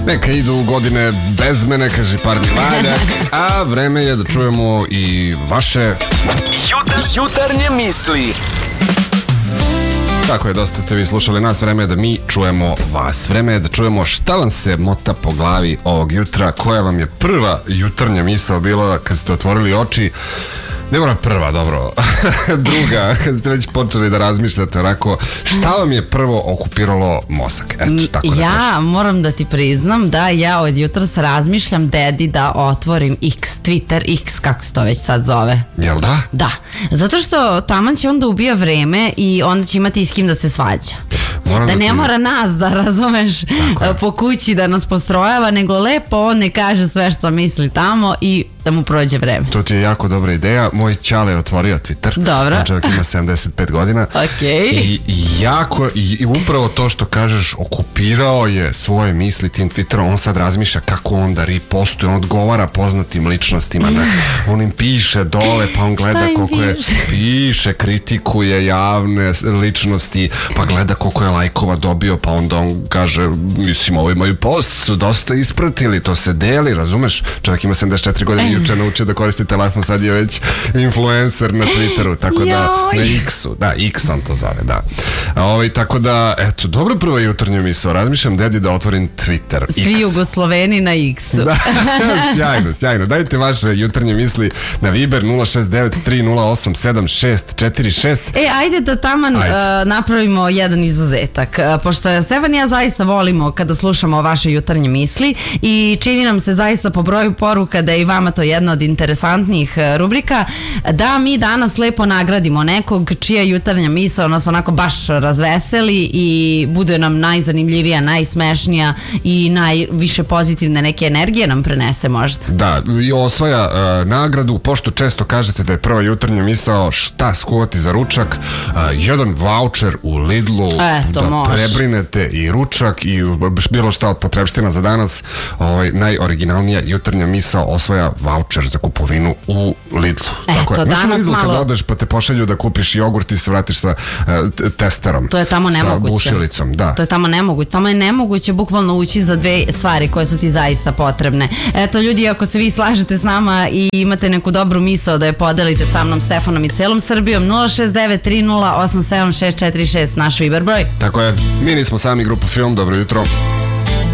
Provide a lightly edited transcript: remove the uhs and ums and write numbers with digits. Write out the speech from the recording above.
Neka idu godine bez mene, kaže Parni Valjak, a vreme je da čujemo i vaše jutarnje misli. Tako je, dosta ste vi slušali nas, vreme je da mi čujemo vas. Vreme je da čujemo šta vam se mota po glavi ovog jutra, koja vam je prva jutarnja misao bila kad ste otvorili oči. Ne mora prva, dobro. Druga, kad ste već počeli da razmišljate onako, šta vam je prvo okupiralo mozak? Eto, tako da ja moram da ti priznam da ja od jutros razmišljam dedi da otvorim X, Twitter, X, kako se to već sad zove. Jel da? Da, zato što taman će onda ubija vreme i onda će imati s kim da se svađa. Da ne mora nas da razumeš po kući da nas postrojava, nego lepo on ne kaže sve što misli tamo i da mu prođe vreme. To ti je jako dobra ideja. Moj ćale je otvorio Twitter. Dobro. On čovjek ima 75 godina. Okay. I upravo to što kažeš, okupirao je svoje misli tim Twitterom. On sad razmišlja kako on da ripostuje. On odgovara poznatim ličnostima. On im piše dole, pa on gleda koliko je... Piše, kritikuje javne ličnosti, pa gleda koliko je lajkova dobio, pa onda on kaže, mislim, ovaj moj post su dosta ispratili, to se deli, razumeš? Čovjek ima 74 godine, juče naučio da koristi telefon, sad je već influencer na Twitteru, tako da na X-u, da, X on to zove, da. Tako da, eto, dobro prva jutarnja misao, razmišljam dedi da otvorim Twitter. Svi Jugosloveni na X-u. Da, sjajno. Dajte vaše jutarnje misli na Viber 069-308-7646. Ajde da taman napravimo jedan izuzetak, pošto Sevan i ja zaista volimo kada slušamo vaše jutarnje misli i čini nam se zaista po broju poruka da je i vama to jedna od interesantnijih rubrika, da mi danas lepo nagradimo nekog čija jutarnja misao nas onako baš razveseli i bude nam najzanimljivija, najsmešnija i najviše pozitivne neke energije nam prenese možda. Da, i osvaja nagradu, pošto često kažete da je prva jutarnja misao šta skuvati za ručak, jedan vaučer u Lidlu da prebrinete i ručak i bilo šta od potrebština za danas. Najoriginalnija jutarnja misao osvaja vaučer za kupovinu u Lidlu. Eto, danas malo... Lidlu kad odeš pa te pošalju da kupiš jogurt i se vratiš sa testerom. To je tamo nemoguće. Sa bušilicom, da. To je tamo nemoguće. Tamo je nemoguće bukvalno ući za dve stvari koje su ti zaista potrebne. Eto, ljudi, ako se vi slažete s nama i imate neku dobru misao da je podelite sa mnom, Stefanom i celom Srbijom, 069-308-7646, naš Viber broj. Tako je, mi nismo sami, grupa Film, dobro jutro.